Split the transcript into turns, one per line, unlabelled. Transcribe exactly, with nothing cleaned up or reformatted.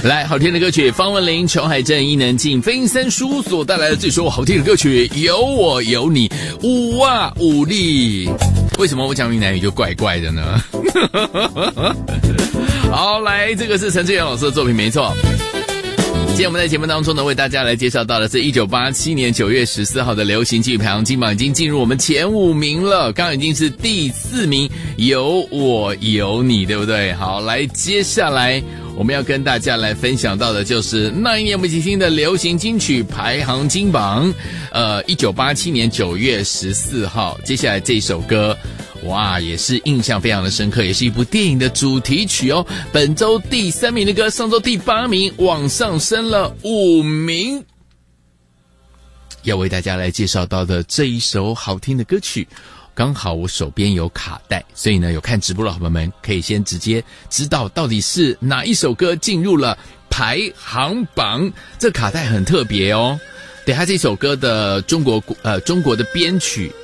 来，好听的歌曲，方文琳、裘海正、伊能静、飞鹰三叔所带来的这首好听的歌曲《有我有你》，五啊五力。为什么我讲闽南语就怪怪的呢？好，来，这个是陈志远老师的作品，没错。今天我们在节目当中呢，为大家来介绍到的是一九八七年九月十四号的流行金曲排行金榜，已经进入我们前五名了，刚刚已经是第四名，有我有你，对不对？好，来，接下来我们要跟大家来分享到的就是那一年我们一起听的流行金曲排行金榜，呃，一九八七年九月十四号，接下来这首歌。哇，也是印象非常的深刻，也是一部电影的主题曲哦。本周第三名的歌，上周第八名，往上升了五名。要为大家来介绍到的这一首好听的歌曲，刚好我手边有卡带，所以呢，有看直播的好朋友们可以先直接知道到底是哪一首歌进入了排行榜。这卡带很特别哦。对，它这首歌的中国呃中国的编曲